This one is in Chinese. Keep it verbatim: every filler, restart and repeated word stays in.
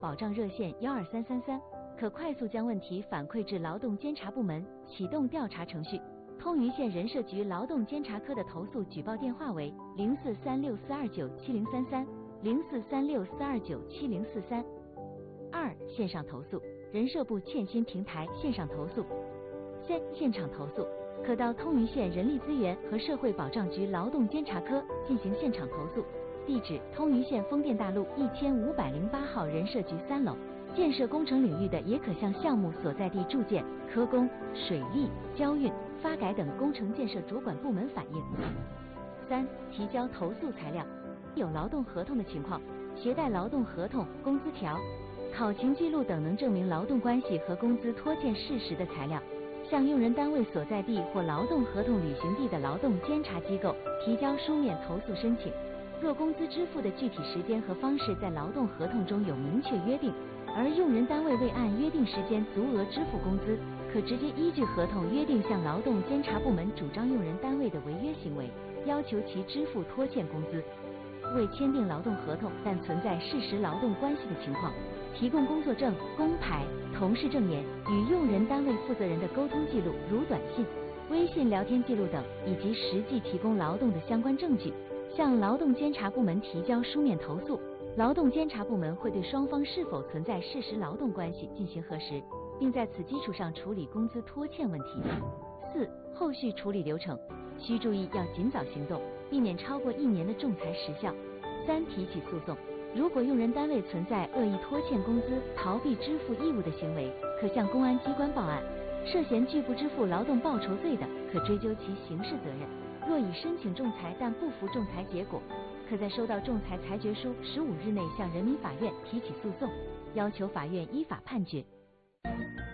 保障热线幺二三三三，可快速将问题反馈至劳动监察部门，启动调查程序。通榆县人社局劳动监察科的投诉举报电话为零四三六四二九七零三三零四三六四二九七零四三。二、线上投诉，人社部欠薪平台线上投诉。三、现场投诉，可到通榆县人力资源和社会保障局劳动监察科进行现场投诉，地址通榆县丰店大路一千五百零八号人社局三楼。建设工程领域的也可向项目所在地住建、科工、水利、交运、发改等工程建设主管部门反映。三、提交投诉材料，有劳动合同的情况，携带劳动合同、工资条、考勤记录等能证明劳动关系和工资拖欠事实的材料，向用人单位所在地或劳动合同履行地的劳动监察机构提交书面投诉申请。若工资支付的具体时间和方式在劳动合同中有明确约定，而用人单位未按约定时间足额支付工资，可直接依据合同约定向劳动监察部门主张用人单位的违约行为，要求其支付拖欠工资。未签订劳动合同但存在事实劳动关系的情况，提供工作证、工牌、同事证言与用人单位负责人的沟通记录，如短信、微信聊天记录等，以及实际提供劳动的相关证据，向劳动监察部门提交书面投诉。劳动监察部门会对双方是否存在事实劳动关系进行核实，并在此基础上处理工资拖欠问题。四、后续处理流程，需注意要尽早行动，避免超过一年的仲裁时效。三、提起诉讼，如果用人单位存在恶意拖欠工资、逃避支付义务的行为，可向公安机关报案，涉嫌拒不支付劳动报酬罪的，可追究其刑事责任。若已申请仲裁但不服仲裁结果，可在收到仲裁裁决书十五日内向人民法院提起诉讼，要求法院依法判决。